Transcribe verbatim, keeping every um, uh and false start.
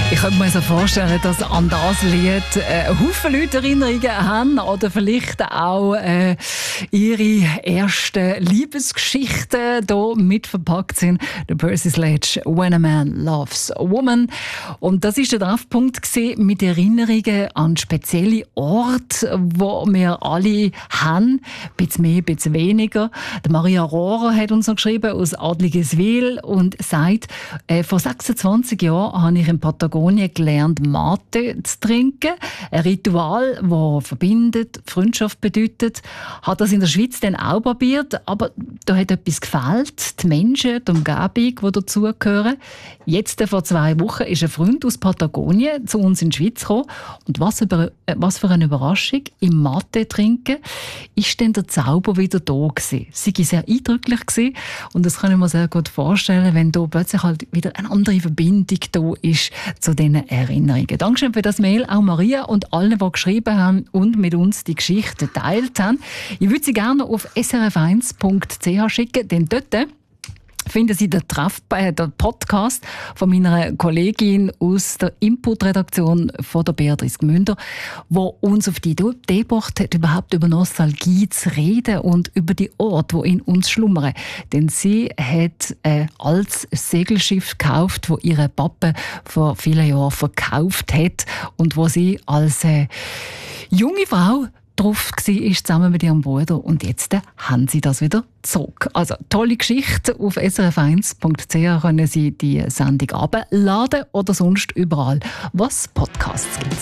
Ich könnte mir so vorstellen, dass an das Lied äh, Haufen Leute Erinnerungen haben oder vielleicht auch äh, ihre ersten Liebesgeschichten hier mit verpackt sind. Der Percy Sledge, When a Man Loves a Woman. Und das war der Treffpunkt mit Erinnerungen an spezielle Orte, wo wir alle haben. Ein bisschen mehr, ein bisschen weniger. Die Maria Rohrer hat uns noch geschrieben aus Adligeswil und sagt, äh, vor sechsundzwanzig Jahren habe ich in Patagonien gelernt, Mate zu trinken. Ein Ritual, das verbindet, Freundschaft bedeutet. Hat das in der Schweiz dann auch probiert, aber da hat etwas gefehlt. Die Menschen, die Umgebung, die dazugehören. Jetzt, vor zwei Wochen, ist ein Freund aus Patagonien zu uns in die Schweiz gekommen. Und was, über, was für eine Überraschung, im Mate trinken, ist dann der Zauber wieder da gewesen. Sie war sehr eindrücklich gewesen. Und das kann ich mir sehr gut vorstellen, wenn da plötzlich halt wieder eine andere Verbindung da ist zu diesen Erinnerungen. Dankeschön für das Mail, auch Maria und allen, die geschrieben haben und mit uns die Geschichte geteilt haben. Ich würde sie gerne auf s r f eins punkt c h schicken, denn dort finden Sie den Treff bei der Podcast von meiner Kollegin aus der Input-Redaktion von der Beatrice Gmünder, wo uns auf die Idee gebracht hat, überhaupt über Nostalgie zu reden und über die Orte, die in uns schlummern. Denn sie hat ein altes Segelschiff gekauft, das ihre Papa vor vielen Jahren verkauft hat und wo sie als äh, junge Frau drauf war, zusammen mit ihrem Bruder. Und jetzt haben sie das wieder zurück. Also, tolle Geschichte. Auf s r f eins punkt c h können Sie die Sendung abladen oder sonst überall, was Podcasts gibt.